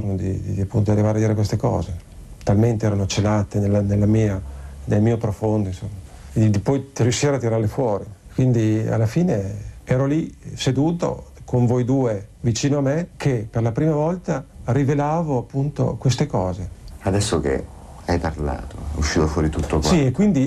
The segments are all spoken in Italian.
insomma, appunto, di arrivare a dire queste cose. Talmente erano celate nel mio profondo, insomma, di poi riuscire a tirarle fuori. Quindi alla fine ero lì seduto con voi due vicino a me, che per la prima volta rivelavo appunto queste cose. Adesso che hai parlato, è uscito fuori tutto qua. Sì, e quindi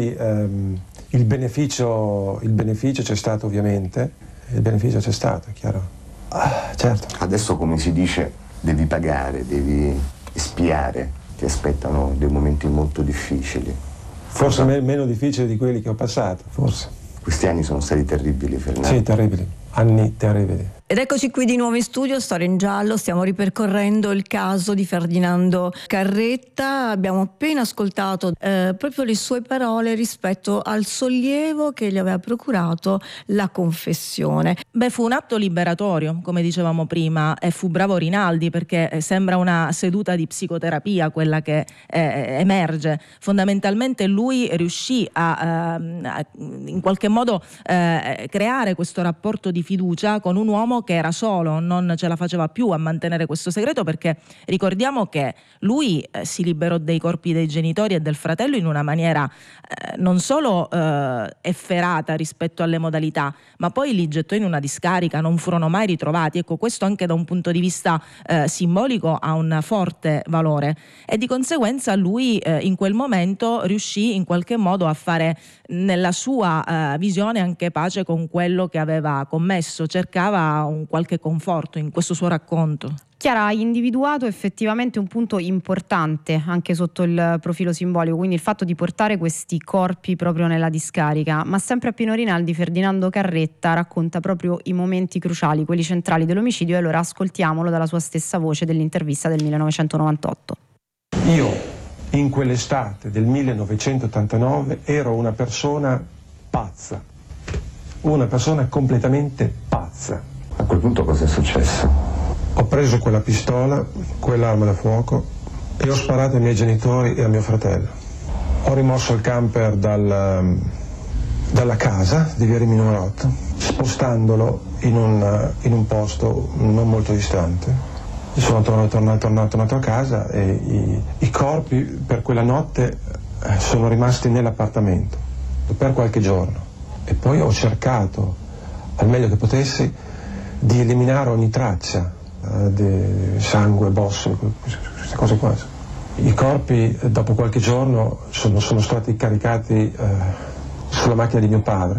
il beneficio c'è stato, ovviamente. Il beneficio c'è stato, è chiaro. Certo. Adesso, come si dice, devi pagare, devi espiare. Ti aspettano dei momenti molto difficili. Forse meno difficili di quelli che ho passato, forse. Questi anni sono stati terribili, Fernando. Sì, terribili. Anni terribili. Ed eccoci qui di nuovo in studio, Storia in Giallo, stiamo ripercorrendo il caso di Ferdinando Carretta. Abbiamo appena ascoltato proprio le sue parole rispetto al sollievo che gli aveva procurato la confessione. Beh, fu un atto liberatorio, come dicevamo prima, e fu bravo Rinaldi, perché sembra una seduta di psicoterapia quella che emerge. Fondamentalmente lui riuscì a in qualche modo creare questo rapporto di fiducia con un uomo che era solo, non ce la faceva più a mantenere questo segreto, perché ricordiamo che lui si liberò dei corpi dei genitori e del fratello in una maniera non solo efferata rispetto alle modalità, ma poi li gettò in una discarica, non furono mai ritrovati. Ecco, questo anche da un punto di vista simbolico ha un forte valore, e di conseguenza lui in quel momento riuscì in qualche modo a fare nella sua visione anche pace con quello che aveva commesso, cercava un qualche conforto in questo suo racconto. Chiara, hai individuato effettivamente un punto importante anche sotto il profilo simbolico, quindi il fatto di portare questi corpi proprio nella discarica, ma sempre a Pino Rinaldi Ferdinando Carretta racconta proprio i momenti cruciali, quelli centrali dell'omicidio, e allora ascoltiamolo dalla sua stessa voce dell'intervista del 1998. Io in quell'estate del 1989 ero una persona pazza, una persona completamente pazza. A quel punto cosa è successo? Ho preso quella pistola, quell'arma da fuoco, e ho sparato ai miei genitori e a mio fratello. Ho rimosso il camper dalla casa di via Rimini numero 8, spostandolo in un posto non molto distante. Sono tornato a casa e i corpi per quella notte sono rimasti nell'appartamento per qualche giorno, e poi ho cercato al meglio che potessi di eliminare ogni traccia di sangue, bosse, queste cose qua. I corpi dopo qualche giorno sono stati caricati sulla macchina di mio padre.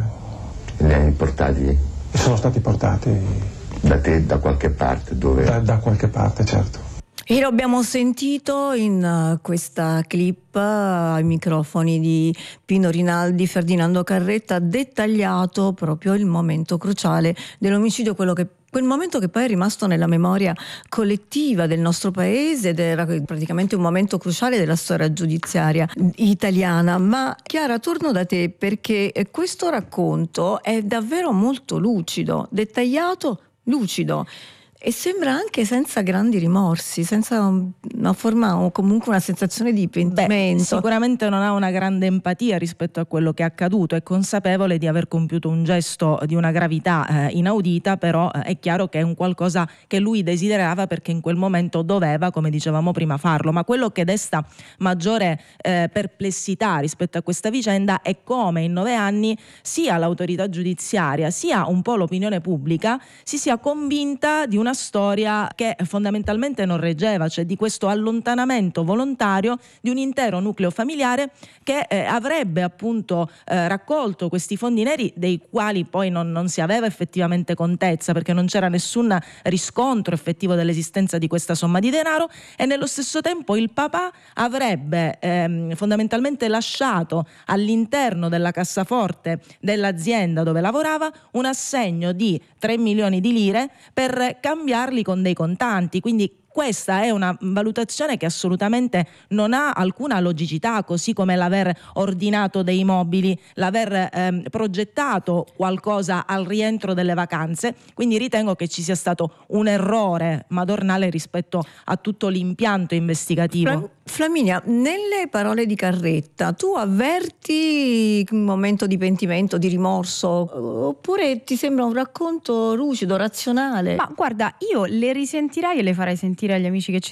E li hai portati? E sono stati portati da te, da qualche parte? Dove? Da qualche parte, certo. E lo abbiamo sentito in questa clip ai microfoni di Pino Rinaldi, Ferdinando Carretta, dettagliato proprio il momento cruciale dell'omicidio, quel momento che poi è rimasto nella memoria collettiva del nostro paese ed era praticamente un momento cruciale della storia giudiziaria italiana. Ma Chiara, torno da te, perché questo racconto è davvero molto lucido, dettagliato, lucido, e sembra anche senza grandi rimorsi, senza una forma o comunque una sensazione di pentimento. Sicuramente non ha una grande empatia rispetto a quello che è accaduto, è consapevole di aver compiuto un gesto di una gravità inaudita, però è chiaro che è un qualcosa che lui desiderava, perché in quel momento doveva, come dicevamo prima, farlo. Ma quello che desta maggiore perplessità rispetto a questa vicenda è come in 9 anni sia l'autorità giudiziaria sia un po' l'opinione pubblica si sia convinta di una storia che fondamentalmente non reggeva, cioè di questo allontanamento volontario di un intero nucleo familiare che avrebbe appunto raccolto questi fondi neri, dei quali poi non si aveva effettivamente contezza, perché non c'era nessun riscontro effettivo dell'esistenza di questa somma di denaro, e nello stesso tempo il papà avrebbe fondamentalmente lasciato all'interno della cassaforte dell'azienda dove lavorava un assegno di 3 milioni di lire per cambiarli con dei contanti. Quindi questa è una valutazione che assolutamente non ha alcuna logicità, così come l'aver ordinato dei mobili, l'aver progettato qualcosa al rientro delle vacanze. Quindi ritengo che ci sia stato un errore madornale rispetto a tutto l'impianto investigativo. Flaminia, nelle parole di Carretta tu avverti un momento di pentimento, di rimorso, oppure ti sembra un racconto lucido, razionale? Ma guarda, io le risentirei e le farei sentire agli amici che ci